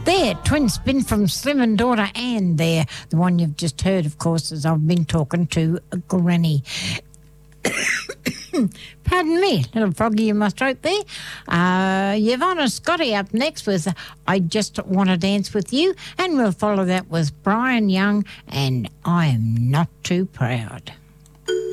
There, twin spin from Slim and Daughter Anne there. The one you've just heard, of course, as I've been talking to Granny. Pardon me, little froggy in my throat there. Yvonne Scotty up next with I Just Want to Dance With You, and we'll follow that with Brian Young and I Am Not Too Proud.